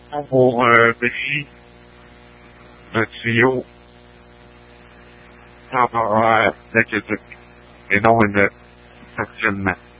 pour payer un tuyau temporaire d'aqueduc et non un stationnement.